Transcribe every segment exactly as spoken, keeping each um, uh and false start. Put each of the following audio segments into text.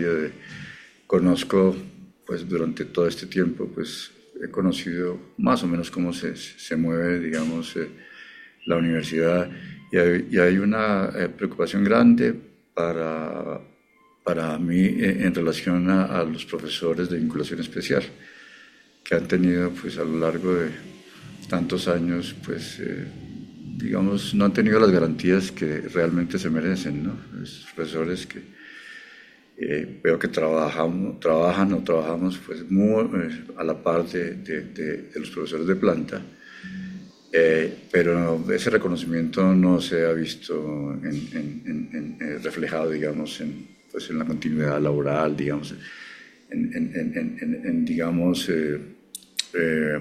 universitaria. De, conozco, pues durante todo este tiempo, pues he conocido más o menos cómo se, se mueve, digamos, eh, la universidad, y hay, y hay una eh, preocupación grande para, para mí eh, en relación a, a los profesores de vinculación especial, que han tenido, pues a lo largo de tantos años, pues eh, digamos, no han tenido las garantías que realmente se merecen, ¿no? Esos profesores que eh, veo que trabajamos, trabajan o trabajamos pues muy eh, a la par de, de, de, de los profesores de planta, eh, pero ese reconocimiento no se ha visto en, en, en, en, reflejado, digamos, en, pues en la continuidad laboral, digamos, en, en, en, en, en digamos, eh, eh,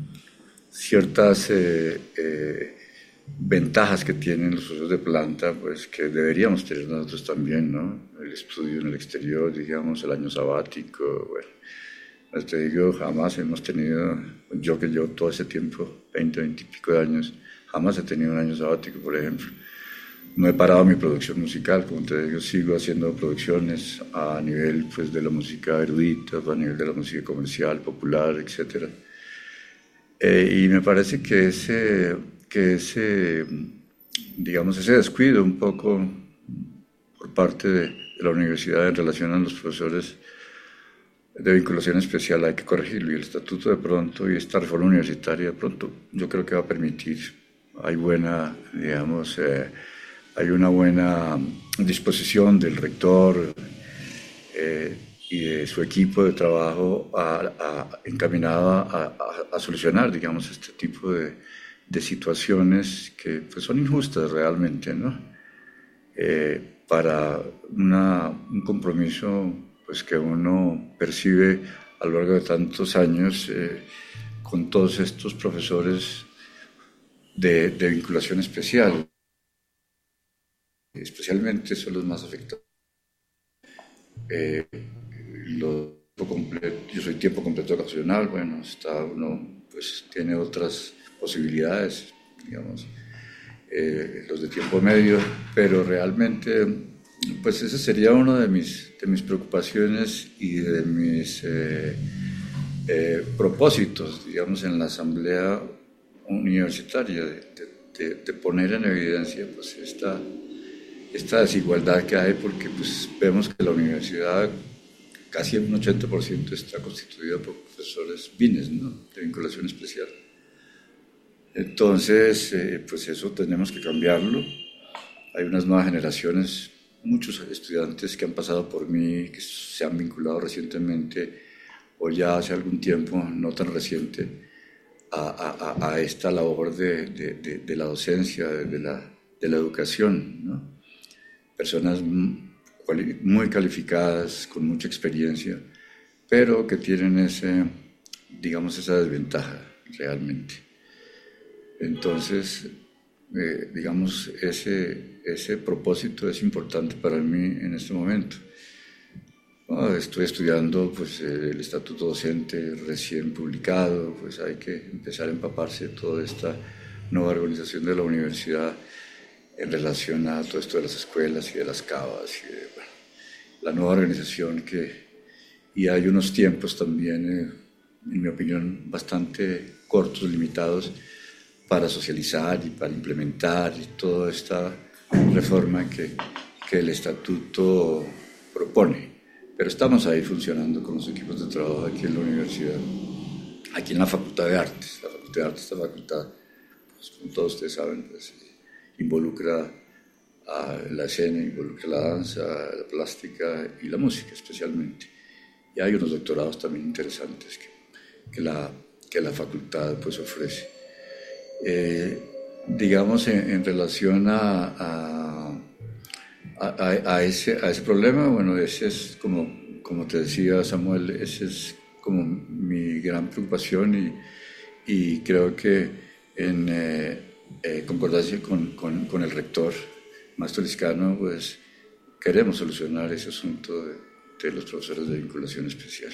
ciertas eh, eh, ventajas que tienen los profesores de planta, pues que deberíamos tener nosotros también, ¿no? El estudio en el exterior, digamos, el año sabático, bueno. Te digo, jamás hemos tenido, yo que llevo todo ese tiempo, veinte, veinte y pico de años, jamás he tenido un año sabático, por ejemplo. No he parado mi producción musical, como te digo, sigo haciendo producciones a nivel pues, de la música erudita, a nivel de la música comercial, popular, etcétera. Eh, y me parece que ese, que ese, digamos, ese descuido un poco por parte de, de la universidad en relación a los profesores de vinculación especial hay que corregirlo, y el estatuto de pronto y esta reforma universitaria de pronto yo creo que va a permitir, hay buena, digamos, eh, hay una buena disposición del rector eh, y de su equipo de trabajo a, a, encaminada a, a, a solucionar, digamos, este tipo de, de situaciones que pues, son injustas realmente, ¿no? Eh, para una, un compromiso pues, que uno percibe a lo largo de tantos años eh, con todos estos profesores de, de vinculación especial. Especialmente son los más afectados. Eh, lo completo, yo soy tiempo completo ocasional, bueno, está uno pues tiene otras posibilidades, digamos, eh, los de tiempo medio, pero realmente pues ese sería uno de mis, de mis preocupaciones y de mis eh, eh, propósitos, digamos, en la asamblea universitaria, de, de, de poner en evidencia pues esta, esta desigualdad que hay, porque pues vemos que la universidad casi un ochenta por ciento está constituida por profesores bines, ¿no?, de vinculación especial. Entonces, eh, pues eso tenemos que cambiarlo. Hay unas nuevas generaciones, muchos estudiantes que han pasado por mí, que se han vinculado recientemente o ya hace algún tiempo, no tan reciente, a, a, a esta labor de, de, de, de la docencia, de la, de la educación, ¿no? Personas muy calificadas, con mucha experiencia, pero que tienen ese, digamos, esa desventaja realmente. Entonces, eh, digamos, ese, ese propósito es importante para mí en este momento. Oh, estoy estudiando pues, el estatuto docente recién publicado, pues hay que empezar a empaparse de toda esta nueva organización de la universidad en relación a todo esto de las escuelas y de las cavas, y de, bueno, la nueva organización que, y hay unos tiempos también, eh, en mi opinión, bastante cortos, limitados, para socializar y para implementar y toda esta reforma que, que el estatuto propone. Pero estamos ahí funcionando con los equipos de trabajo aquí en la universidad, aquí en la Facultad de Artes. La Facultad de Artes, esta facultad, pues, como todos ustedes saben, pues, involucra a la escena, involucra la danza, la plástica y la música especialmente. Y hay unos doctorados también interesantes que, que, la, que la facultad pues, ofrece. Eh, digamos, en, en relación a, a, a, a, ese, a ese problema, bueno, ese es como, como te decía Samuel, ese es como mi gran preocupación y, y creo que en eh, eh, concordancia con, con, con el rector, Maestro Liscano, pues queremos solucionar ese asunto de, de los profesores de vinculación especial.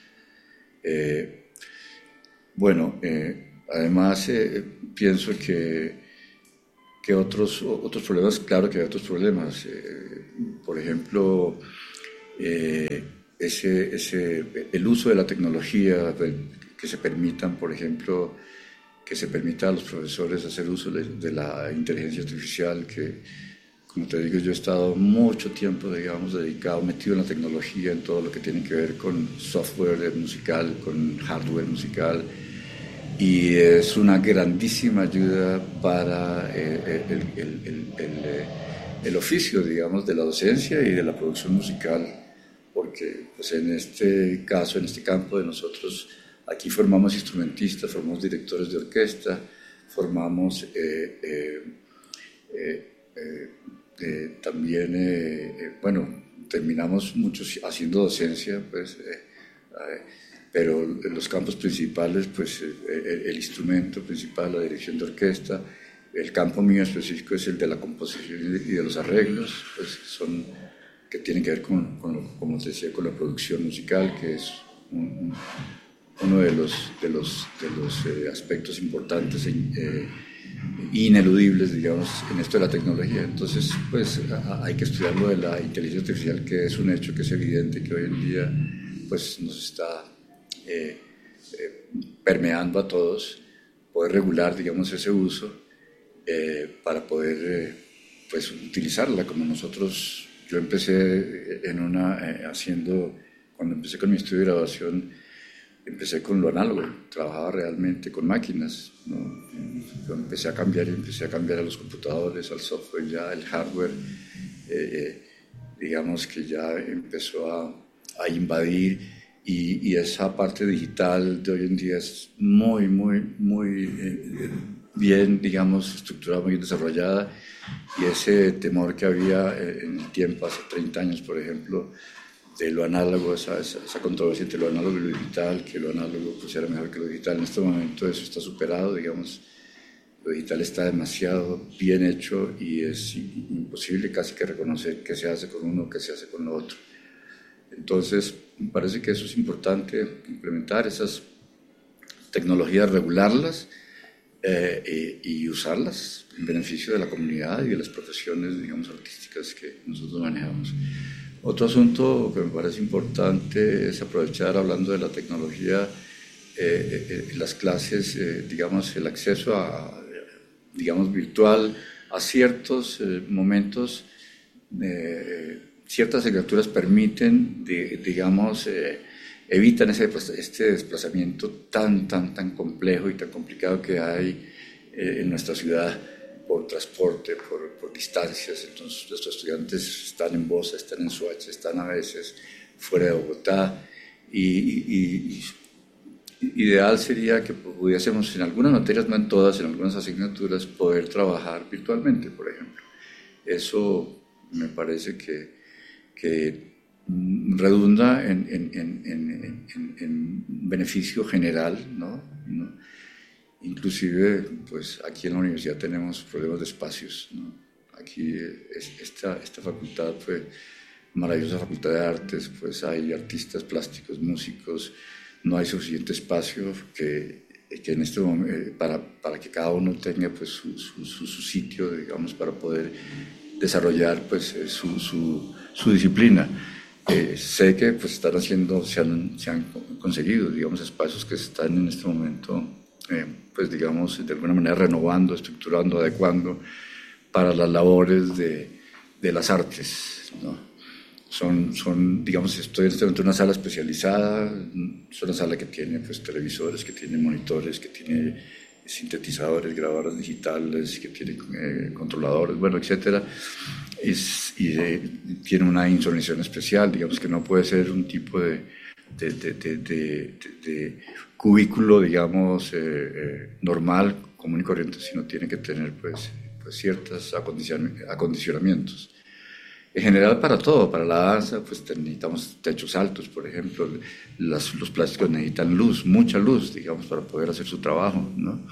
Eh, bueno, eh, Además, eh, pienso que, que otros, otros problemas, claro que hay otros problemas. Eh, por ejemplo, eh, ese, ese, el uso de la tecnología, que se permitan, por ejemplo, que se permita a los profesores hacer uso de, de la inteligencia artificial, que, como te digo, yo he estado mucho tiempo, digamos, dedicado, metido en la tecnología, en todo lo que tiene que ver con software musical, con hardware musical, y es una grandísima ayuda para eh, el, el, el, el, el oficio, digamos, de la docencia y de la producción musical, porque pues, en este caso, en este campo de nosotros, aquí formamos instrumentistas, formamos directores de orquesta, formamos eh, eh, eh, eh, eh, también, eh, eh, bueno, terminamos muchos haciendo docencia, pues, eh, eh, pero en los campos principales, pues, eh, el instrumento principal, la dirección de orquesta. El campo mío específico es el de la composición y de los arreglos, pues, son, que tienen que ver con, con lo, como te decía, con la producción musical, que es un, uno de los, de los, de los eh, aspectos importantes e eh, ineludibles, digamos, en esto de la tecnología. Entonces, pues, a, hay que estudiar lo de la inteligencia artificial, que es un hecho que es evidente, que hoy en día, pues, nos está eh, eh, permeando a todos, poder regular, digamos, ese uso eh, para poder, eh, pues, utilizarla como nosotros. Yo empecé en una, eh, haciendo, cuando empecé con mi estudio de grabación, empecé con lo análogo, trabajaba realmente con máquinas, ¿no? Yo empecé a cambiar y empecé a cambiar a los computadores, al software ya, el hardware, eh, eh, digamos que ya empezó a, a invadir y, y esa parte digital de hoy en día es muy, muy, muy eh, bien, digamos, estructurada, muy desarrollada, y ese temor que había en el tiempo, hace treinta años, por ejemplo, de lo análogo, esa, esa, esa controversia entre lo análogo y lo digital, que lo análogo pues era mejor que lo digital. En este momento eso está superado, digamos, lo digital está demasiado bien hecho y es imposible casi que reconocer qué se hace con uno, qué se hace con lo otro. Entonces, me parece que eso es importante, implementar esas tecnologías, regularlas eh, y, y usarlas en beneficio de la comunidad y de las profesiones, digamos, artísticas que nosotros manejamos. Otro asunto que me parece importante es aprovechar, hablando de la tecnología, eh, eh, las clases, eh, digamos, el acceso a, digamos, virtual a ciertos eh, momentos. Eh, ciertas asignaturas permiten, de, digamos, eh, evitan ese, este desplazamiento tan, tan, tan complejo y tan complicado que hay eh, en nuestra ciudad, por transporte, por, por distancias. Entonces nuestros estudiantes están en Bosa, están en Soacha, están a veces fuera de Bogotá, y, y, y ideal sería que pudiésemos en algunas materias, no en todas, en algunas asignaturas, poder trabajar virtualmente, por ejemplo. Eso me parece que, que redunda en, en, en, en, en, en beneficio general, ¿no? ¿no? Inclusive, pues aquí en la universidad tenemos problemas de espacios, ¿no? Aquí es, esta, esta facultad fue maravillosa facultad de artes, pues hay artistas plásticos, músicos, no hay suficiente espacio que, que en este momento, para, para que cada uno tenga pues su, su, su, su sitio, digamos, para poder desarrollar pues su, su, su disciplina. Eh, sé que pues están haciendo, se han, se han conseguido, digamos, espacios que se están en este momento Eh, pues digamos, de alguna manera renovando, estructurando, adecuando para las labores de, de las artes, ¿no? Son, son, digamos, estoy en este momento en una sala especializada, es una sala que tiene pues, televisores, que tiene monitores, que tiene sintetizadores, grabadoras digitales, que tiene eh, controladores, bueno, etcétera, y, y eh, tiene una insonorización especial, digamos que no puede ser un tipo de De, de, de, de, de cubículo, digamos, eh, eh, normal, común y corriente, sino tiene que tener pues, pues ciertos acondicionamientos. En general para todo, para la danza, pues necesitamos techos altos, por ejemplo, las, los plásticos necesitan luz, mucha luz, digamos, para poder hacer su trabajo, ¿no?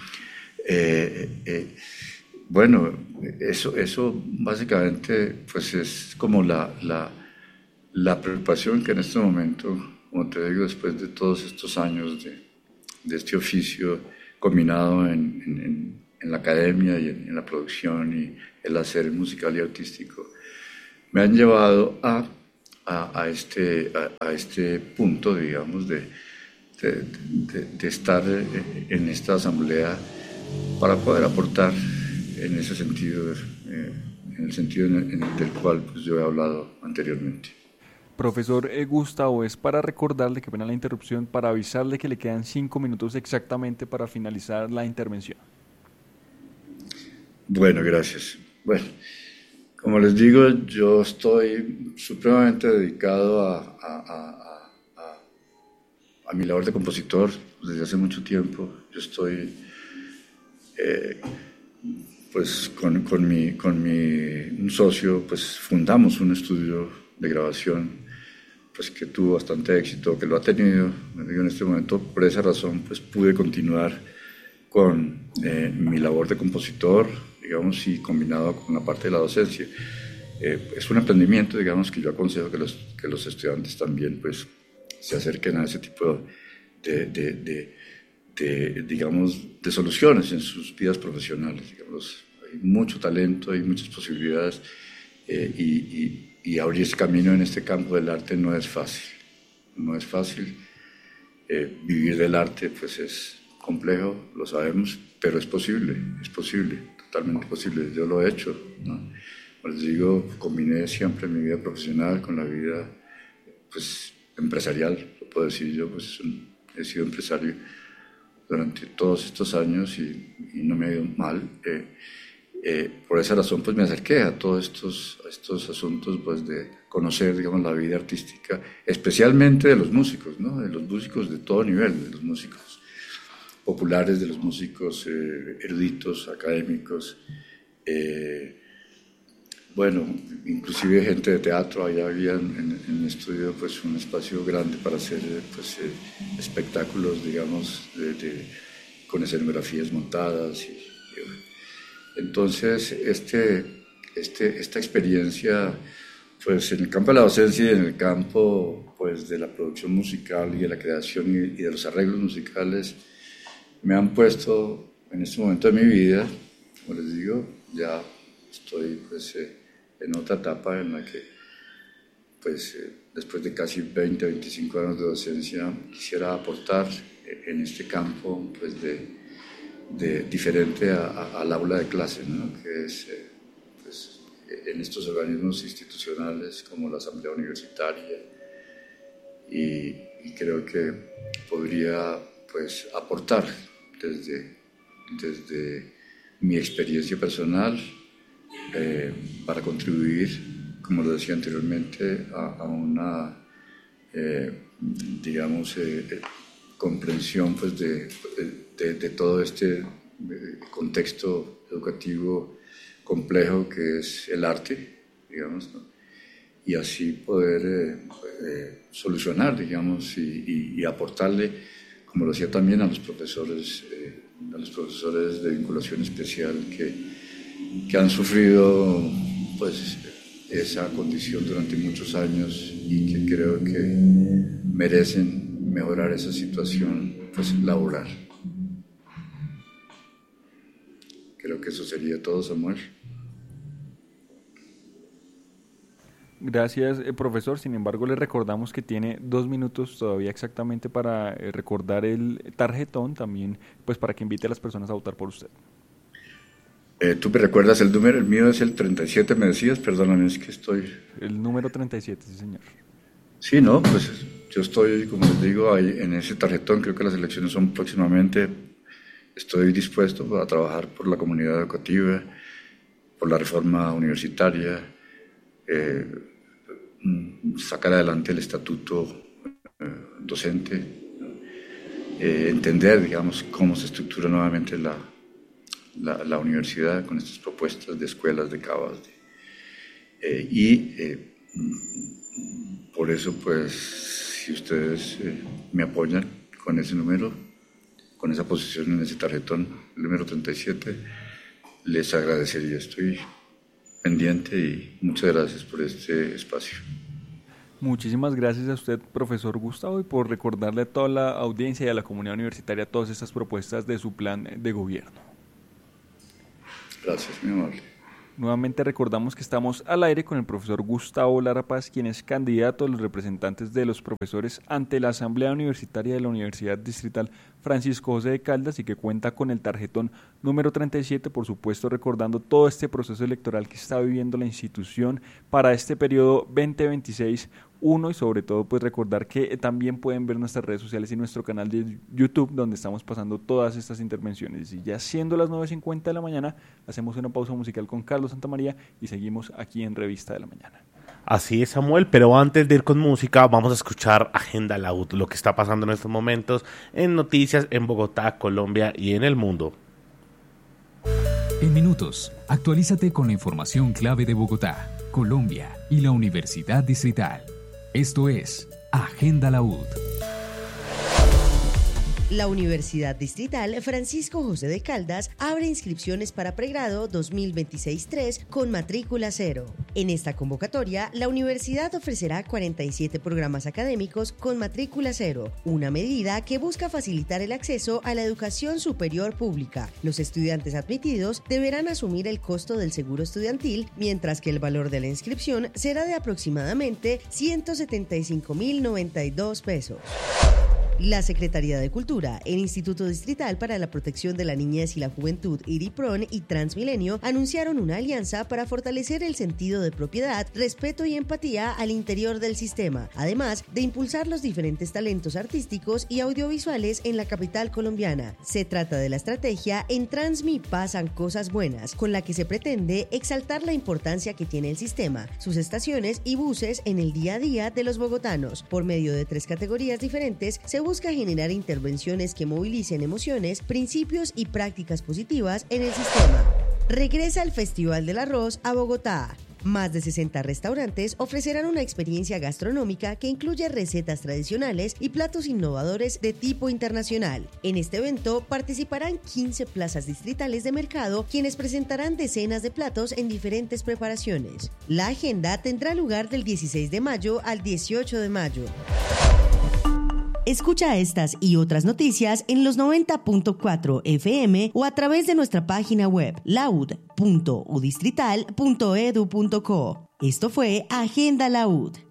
Eh, eh, bueno, eso, eso básicamente pues es como la, la, la preocupación que en este momento, como te digo, después de todos estos años de, de este oficio combinado en, en, en la academia y en, en la producción y el hacer musical y artístico, me han llevado a a, a, este, a, a este punto, digamos, de, de, de, de estar en esta asamblea para poder aportar en ese sentido, eh, en el sentido en el, en el del cual pues, yo he hablado anteriormente. Profesor Gustavo, es para recordarle, que pena la interrupción, para avisarle que le quedan cinco minutos exactamente para finalizar la intervención. Bueno, gracias. Bueno, como les digo, yo estoy supremamente dedicado a, a, a, a, a mi labor de compositor desde hace mucho tiempo. Yo estoy, eh, pues, con, con, mi, con mi un socio, pues, fundamos un estudio de grabación pues que tuvo bastante éxito, que lo ha tenido, me digo, en este momento. Por esa razón, pues pude continuar con eh, mi labor de compositor, digamos, y combinado con la parte de la docencia. Eh, es un emprendimiento, digamos, que yo aconsejo que los, que los estudiantes también, pues, se acerquen a ese tipo de, de, de, de, digamos, de soluciones en sus vidas profesionales. Digamos, hay mucho talento, hay muchas posibilidades eh, y, y Y abrir ese camino en este campo del arte no es fácil, no es fácil. Eh, vivir del arte pues es complejo, lo sabemos, pero es posible, es posible, totalmente posible. Yo lo he hecho, ¿no? Como les digo, combiné siempre mi vida profesional con la vida pues, empresarial, lo puedo decir yo, pues he sido empresario durante todos estos años y, y no me ha ido mal. Eh, Eh, por esa razón pues me acerqué a todos estos, a estos asuntos pues de conocer, digamos, la vida artística, especialmente de los músicos, ¿no? De los músicos de todo nivel, de los músicos populares, de los músicos eh, eruditos, académicos, eh, bueno, inclusive gente de teatro. Allá había en, en mi estudio pues un espacio grande para hacer pues, eh, espectáculos, digamos, de, de, con escenografías montadas y, y entonces, este, este, esta experiencia, pues en el campo de la docencia y en el campo pues, de la producción musical y de la creación y, y de los arreglos musicales, me han puesto en este momento de mi vida, como les digo, ya estoy pues, eh, en otra etapa en la que, pues, eh, después de casi veinte, veinticinco años de docencia, quisiera aportar en este campo pues, de De, diferente a, a, al aula de clase, ¿no? Que es eh, pues, en estos organismos institucionales como la Asamblea Universitaria y, y creo que podría pues, aportar desde, desde mi experiencia personal eh, para contribuir, como lo decía anteriormente, a, a una eh, digamos eh, comprensión pues, de, de, de todo este contexto educativo complejo que es el arte, digamos, ¿no? Y así poder eh, eh, solucionar, digamos, y, y, y aportarle, como lo hacía también a los profesores, eh, a los profesores de vinculación especial que, que han sufrido pues, esa condición durante muchos años y que creo que merecen mejorar esa situación pues, laboral. Creo que eso sería todo, Samuel. Gracias, eh, profesor. Sin embargo, le recordamos que tiene dos minutos todavía exactamente para eh, recordar el tarjetón también, pues para que invite a las personas a votar por usted. Eh, ¿Tú me recuerdas el número? El mío es el treinta y siete, me decías, perdóname, es que estoy... El número treinta y siete, sí, señor. Sí, no, pues yo estoy, como les digo, ahí en ese tarjetón. Creo que las elecciones son próximamente. Estoy dispuesto a trabajar por la comunidad educativa, por la reforma universitaria, eh, sacar adelante el estatuto eh, docente, eh, entender, digamos, cómo se estructura nuevamente la, la, la universidad con estas propuestas de escuelas, de cavas. De, eh, y eh, por eso, pues, si ustedes eh, me apoyan con ese número, con esa posición en ese tarjetón, el número treinta y siete, les agradecería. Estoy pendiente y muchas gracias por este espacio. Muchísimas gracias a usted, profesor Gustavo, y por recordarle a toda la audiencia y a la comunidad universitaria todas estas propuestas de su plan de gobierno. Gracias, mi amable. Nuevamente recordamos que estamos al aire con el profesor Gustavo Lara Paz, quien es candidato a los representantes de los profesores ante la Asamblea Universitaria de la Universidad Distrital Francisco José de Caldas y que cuenta con el tarjetón número treinta y siete, por supuesto recordando todo este proceso electoral que está viviendo la institución para este periodo veinte veintiséis uno y sobre todo pues recordar que también pueden ver nuestras redes sociales y nuestro canal de YouTube donde estamos pasando todas estas intervenciones. Y ya siendo las nueve cincuenta de la mañana, hacemos una pausa musical con Carlos Santamaría y seguimos aquí en Revista de la Mañana. Así es, Samuel, pero antes de ir con música vamos a escuchar Agenda Laud, lo que está pasando en estos momentos en noticias en Bogotá, Colombia y en el mundo. En minutos, actualízate con la información clave de Bogotá, Colombia y la Universidad Distrital. Esto es Agenda Laud. La Universidad Distrital Francisco José de Caldas abre inscripciones para pregrado dos mil veintiséis tres con matrícula cero. En esta convocatoria, la universidad ofrecerá cuarenta y siete programas académicos con matrícula cero, una medida que busca facilitar el acceso a la educación superior pública. Los estudiantes admitidos deberán asumir el costo del seguro estudiantil, mientras que el valor de la inscripción será de aproximadamente ciento setenta y cinco mil noventa y dos pesos. La Secretaría de Cultura, el Instituto Distrital para la Protección de la Niñez y la Juventud, IRIPRON y Transmilenio anunciaron una alianza para fortalecer el sentido de propiedad, respeto y empatía al interior del sistema, además de impulsar los diferentes talentos artísticos y audiovisuales en la capital colombiana. Se trata de la estrategia En Transmi pasan cosas buenas, con la que se pretende exaltar la importancia que tiene el sistema, sus estaciones y buses en el día a día de los bogotanos. Por medio de tres categorías diferentes, se busca generar intervenciones que movilicen emociones, principios y prácticas positivas en el sistema. Regresa el Festival del Arroz a Bogotá. Más de sesenta restaurantes ofrecerán una experiencia gastronómica que incluye recetas tradicionales y platos innovadores de tipo internacional. En este evento participarán quince plazas distritales de mercado, quienes presentarán decenas de platos en diferentes preparaciones. La agenda tendrá lugar del dieciséis de mayo al dieciocho de mayo. Escucha estas y otras noticias en los noventa punto cuatro F M o a través de nuestra página web laud punto udistrital punto edu punto co. Esto fue Agenda Laud.